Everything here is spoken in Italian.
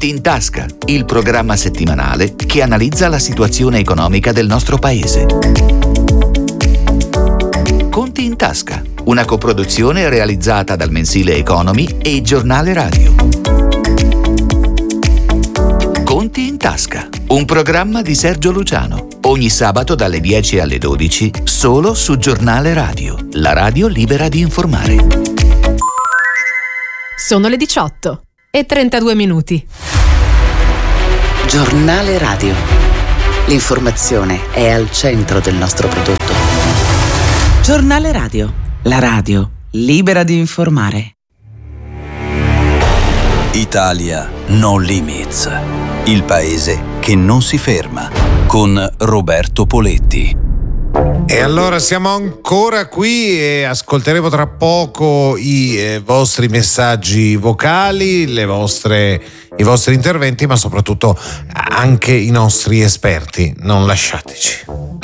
Conti in tasca, il programma settimanale che analizza la situazione economica del nostro paese. Conti in tasca, una coproduzione realizzata dal mensile Economy e il giornale radio. Conti in tasca, un programma di Sergio Luciano, ogni sabato dalle 10 alle 12, solo su Giornale Radio, la radio libera di informare. Sono le 18 e 32 minuti. Giornale Radio. L'informazione è al centro del nostro prodotto. Giornale Radio, la radio libera di informare. Italia No Limits, il paese che non si ferma, con Roberto Poletti. E allora siamo ancora qui e ascolteremo tra poco i vostri messaggi vocali, i vostri interventi, ma soprattutto anche i nostri esperti. Non lasciateci.